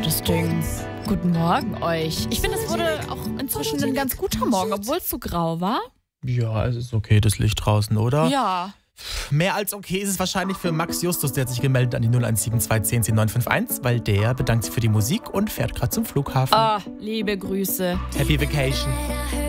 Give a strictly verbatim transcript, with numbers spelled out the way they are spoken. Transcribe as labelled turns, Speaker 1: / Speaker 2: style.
Speaker 1: das Ding. Guten Morgen euch. Ich finde, es wurde auch inzwischen ein ganz guter Morgen, obwohl es so grau war.
Speaker 2: Ja, es ist okay, das Licht draußen, oder?
Speaker 1: Ja.
Speaker 2: Mehr als okay ist es wahrscheinlich für Max Justus, der hat sich gemeldet an die null eins sieben zwei zehn zehn neun fünf eins, weil der bedankt sich für die Musik und fährt gerade zum Flughafen.
Speaker 1: Ah, liebe Grüße.
Speaker 2: Happy Vacation.